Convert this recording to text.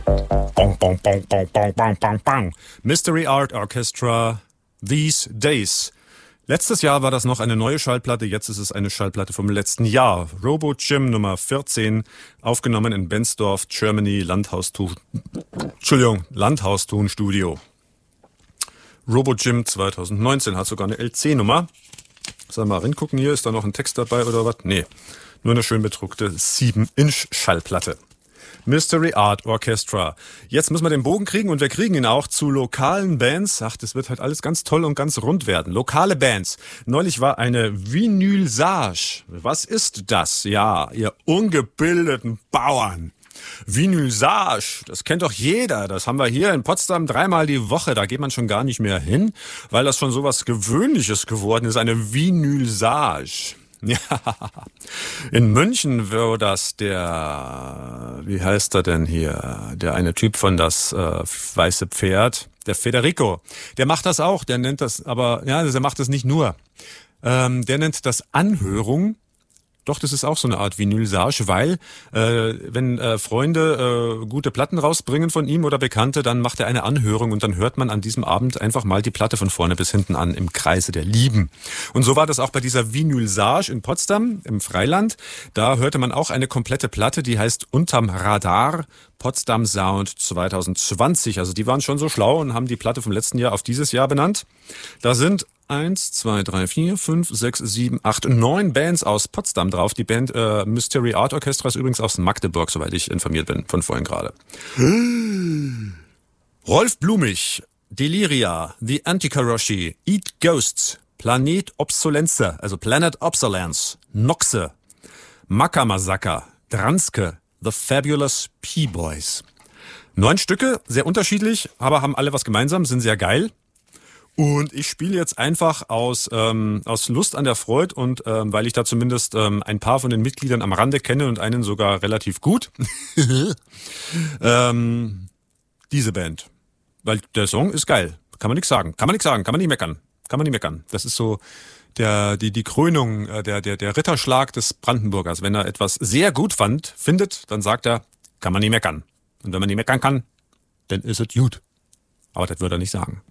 Bong, bong, bong, bong, bong, bong, bong, bong. Mystery Art Orchestra, These Days. Letztes Jahr war das noch eine neue Schallplatte, jetzt ist es eine Schallplatte vom letzten Jahr. Robo Jim Nummer 14, aufgenommen in Benzdorf, Germany, Landhauston-Studio. Robo Jim 2019 hat sogar eine LC-Nummer. Sollen wir mal reingucken hier, ist da noch ein Text dabei oder was? Nee, nur eine schön bedruckte 7-Inch-Schallplatte. Mystery Art Orchestra. Jetzt müssen wir den Bogen kriegen und wir kriegen ihn auch zu lokalen Bands. Ach, das wird halt alles ganz toll und ganz rund werden. Lokale Bands. Neulich war eine Vinylsage. Was ist das? Ja, ihr ungebildeten Bauern. Vinylsage, das kennt doch jeder. Das haben wir hier in Potsdam 3-mal die Woche. Da geht man schon gar nicht mehr hin, weil das schon so was Gewöhnliches geworden ist. Eine Vinylsage. Ja, in München wird das wie heißt er denn hier, der eine Typ von das weiße Pferd, der Federico, der macht das auch, der nennt das, aber ja, der macht das nicht nur, der nennt das Anhörung. Doch, das ist auch so eine Art Vinylsage, weil wenn Freunde gute Platten rausbringen von ihm oder Bekannte, dann macht er eine Anhörung und dann hört man an diesem Abend einfach mal die Platte von vorne bis hinten an im Kreise der Lieben. Und so war das auch bei dieser Vinylsage in Potsdam im Freiland. Da hörte man auch eine komplette Platte, die heißt Unterm Radar Potsdam Sound 2020. Also die waren schon so schlau und haben die Platte vom letzten Jahr auf dieses Jahr benannt. Da sind 1, 2, 3, 4, 5, 6, 7, 8, 9 Bands aus Potsdam drauf. Die Band Mystery Art Orchestra ist übrigens aus Magdeburg, soweit ich informiert bin, von vorhin gerade. Rolf Blumig, Deliria, The Antikaroshi, Eat Ghosts, Planet Obsolenze, also Planet Obsolence, Noxe, Makamasaka, Dranske, The Fabulous P-Boys. 9 Stücke, sehr unterschiedlich, aber haben alle was gemeinsam, sind sehr geil. Und ich spiele jetzt einfach aus Lust an der Freude und weil ich da zumindest ein paar von den Mitgliedern am Rande kenne und einen sogar relativ gut, diese Band. Weil der Song ist geil. Kann man nichts sagen. Kann man nicht meckern. Das ist so die Krönung, der Ritterschlag des Brandenburgers. Wenn er etwas sehr gut findet, dann sagt er, kann man nicht meckern. Und wenn man nicht meckern kann, dann ist es gut. Aber das würde er nicht sagen.